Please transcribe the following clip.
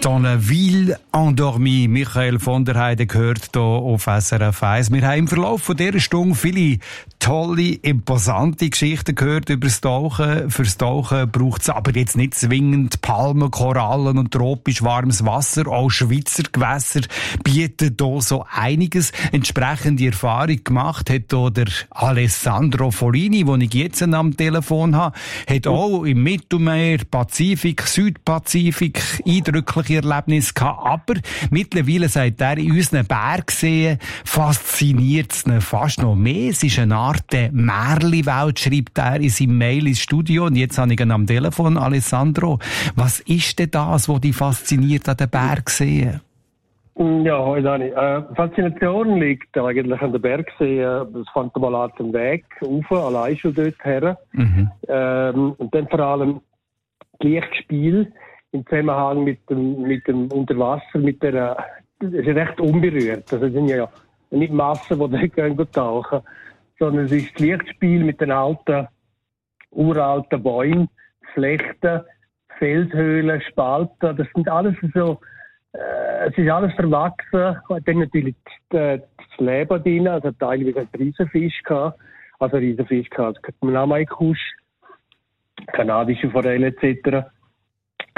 Dans la ville endormie. Michael von der Heide gehört hier auf SRF 1. Wir haben im Verlauf von dieser Stunde viele tolle, imposante Geschichten gehört über das Tauchen. Fürs Tauchen braucht es aber jetzt nicht zwingend Palmen, Korallen und tropisch warmes Wasser. Auch Schweizer Gewässer bieten hier so einiges. Entsprechende Erfahrung gemacht hat hier der Alessandro Folini, den ich jetzt am Telefon habe. Hat auch im Mittelmeer, Pazifik, Südpazifik eindrückliche Erlebnisse gehabt. Aber mittlerweile, sagt er, in unseren Bergseen fasziniert es ihn fast noch mehr. Es ist eine Art Märli-Welt, schreibt er in seinem Mail ins Studio. Und jetzt habe ich ihn am Telefon. Alessandro, was ist denn das, was dich fasziniert an den Bergseen? Ja, hoi Dani. Faszination liegt eigentlich an den Bergseen. Das fängt mal an den Weg rauf, allein schon dort her. Und dann vor allem Lichtspiel im Zusammenhang mit dem Unterwasser, das ist recht unberührt. Also es sind ja nicht Massen, die da gehen tauchen, sondern es ist das Lichtspiel mit den uralten Bäumen, Flechten, Felshöhlen, Spalten. Das sind alles so, es ist alles verwachsen. Dann natürlich das Leben drin, also teilweise ein Riesenfisch gehabt. Also Riesenfisch gehabt, Namaikus, kanadische Forelle etc.